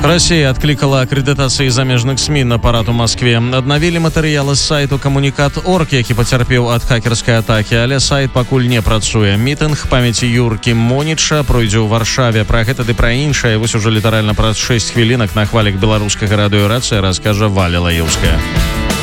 Россия откликала аккредитации замежных СМИ на парад у Москве. Аднавілі матэрыялы з сайту камунікат.орг, які пацярпеў ад хакерскай атакі, але сайт пакуль не працуе. Мітынг памяці Юркі Моніча пройдзе ў Варшаве. Пра гэта ды пра іншае вось ужо літаральна праз 6 хвілінак на хвалях беларускага радыёрацыя раскажа Валя Лаеўская.